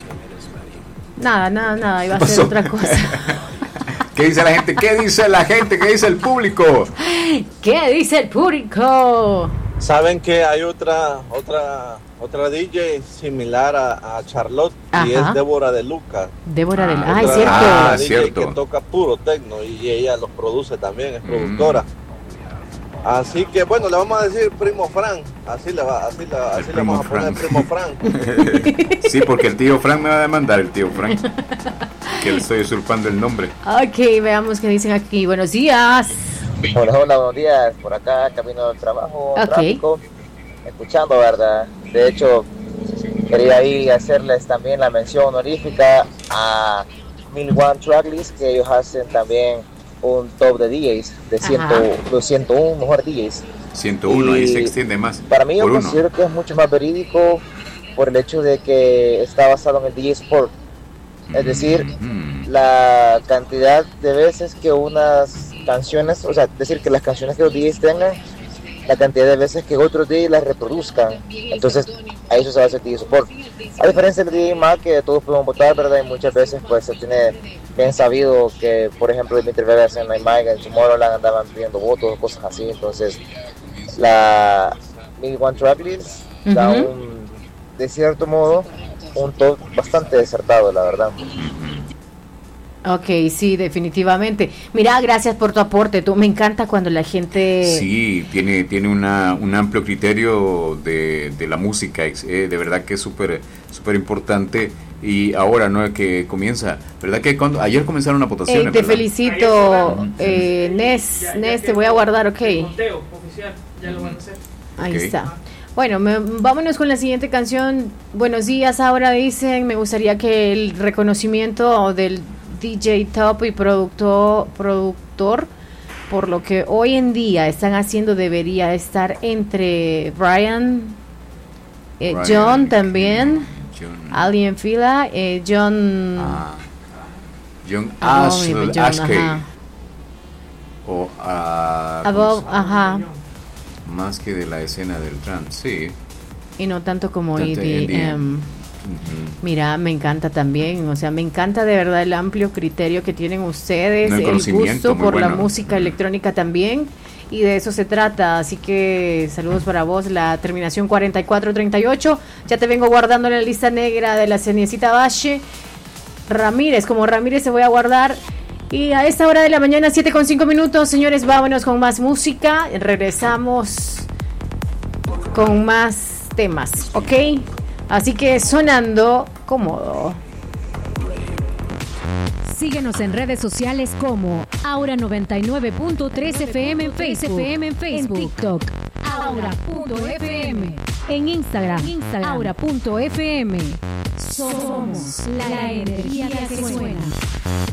Nada, iba a ser otra cosa. ¿Qué dice la gente? ¿Qué dice la gente? ¿Qué dice el público? ¿Qué dice el público? Saben que hay otra DJ similar a Charlotte. Ajá. Y es Débora de Luca. Débora de Luca. Otra Cierto. DJ Cierto. que toca puro techno y ella los produce también, es productora. Así que bueno, le vamos a decir Primo Frank. Así le vamos a poner Primo Frank. Sí, porque el tío Frank me va a demandar, el tío Frank. Que le estoy usurpando el nombre. Ok, veamos qué dicen aquí. Buenos días. Hola, buenos días. Por acá, camino del trabajo, Ok. tráfico, escuchando, ¿verdad? De hecho, quería ahí hacerles también la mención honorífica a 1001 Tracklist, que ellos hacen también un top de DJs, de 101 mejor DJs. 101, ahí Y se extiende más. Para mí yo por uno. considero que es mucho más verídico por el hecho de que está basado en el DJ Sport. Es decir, la cantidad de veces que unas canciones, o sea, decir que las canciones que los DJs tengan, la cantidad de veces que otros DJs las reproduzcan. Entonces, a eso se va a hacer DJ Support. A diferencia del DJ Mag, que todos podemos votar, ¿verdad? Y muchas veces pues se tiene bien sabido que, por ejemplo, Dimitri Vegas en Night Mag, en Tomorrowland andaban pidiendo votos, cosas así. Entonces, la 1001 Tracklist da de cierto modo, un top bastante desertado, la verdad. Ok, sí, definitivamente. Mira, gracias por tu aporte. Me encanta cuando la gente... Sí, tiene un amplio criterio de la música. De verdad que es súper importante. Y ahora, ¿no? Que comienza, ¿verdad? Que ayer comenzaron las votaciones. te ¿verdad? felicito, Nes, te voy a guardar, ok. Conteo oficial, ya lo van a hacer. Ahí Ok. está. Bueno, vámonos con la siguiente canción. Buenos días, ahora dicen, me gustaría que el reconocimiento del DJ top y productor, por lo que hoy en día están haciendo, debería estar entre Brian, John también, Alien Fila, John Ashkey. ajá. O Above, ajá, más que de la escena del trance, sí. y no tanto como Tanto EDM. Mira, me encanta también, o sea, me encanta de verdad el amplio criterio que tienen ustedes, No, el el conocimiento, gusto muy por la bueno. música electrónica también, y de eso se trata, así que saludos para vos, la terminación 4438, ya te vengo guardando en la lista negra de la Ceniecita Valle, Ramírez, como Ramírez se voy a guardar, y a esta hora de la mañana, 7:05, señores, vámonos con más música, regresamos con más temas, ¿ok? Así que sonando cómodo. Síguenos en redes sociales como Aura 99.3 FM en Facebook, en TikTok, Aura.fm, en Instagram, Aura.fm. Somos la energía que suena.